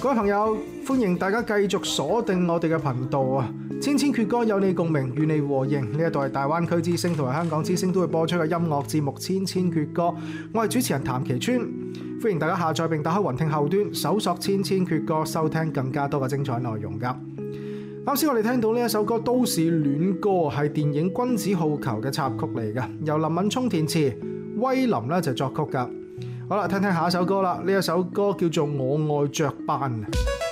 各位朋友，歡迎大家繼續鎖定我哋嘅頻道啊！千千闕歌有你共鳴，與你和應。呢一度係大灣區之聲同埋香港之聲都會播出嘅音樂節目《千千闕歌》，我係主持人譚其川，歡迎大家下載並打開雲聽後端，搜索《千千闕歌》，收聽更加多嘅精彩內容㗎。啱先我哋聽到呢一首歌《都市戀歌》，係電影《君子好逑》嘅插曲嚟嘅，由林敏聰填詞，威林咧就作曲㗎。好啦，聽聽下一首歌啦，呢一首歌叫做《我愛雀斑》。